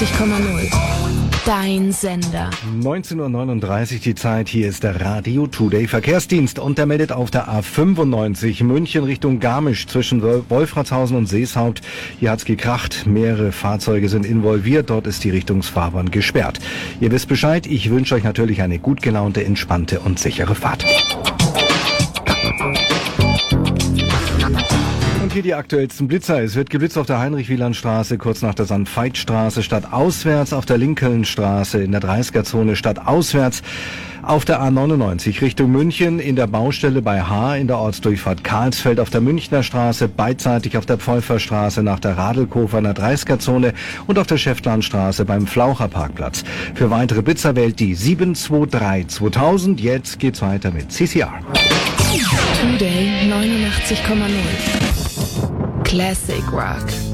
89,0. Dein Sender. 19:39 Uhr die Zeit, hier ist der Radio Today Verkehrsdienst und der meldet auf der A95 München Richtung Garmisch zwischen Wolfratshausen und Seeshaupt. Hier hat's gekracht, mehrere Fahrzeuge sind involviert, dort ist die Richtungsfahrbahn gesperrt. Ihr wisst Bescheid, ich wünsche euch natürlich eine gut gelaunte, entspannte und sichere Fahrt. Und hier die aktuellsten Blitzer. Es wird geblitzt auf der Heinrich-Wieland-Straße, kurz nach der St. Veit-Straße, stadtauswärts auf der Lincoln-Straße, in der 30er-Zone stadtauswärts auf der A99 Richtung München, in der Baustelle bei Haar, in der Ortsdurchfahrt Karlsfeld auf der Münchner Straße, beidseitig auf der Pfeuferstraße nach der Radelkofer in der 30er-Zone und auf der Schäftlarnstraße beim Flaucherparkplatz. Für weitere Blitzer wählt die 723 2000. Jetzt geht's weiter mit CCR. Today 89,0. Classic Rock.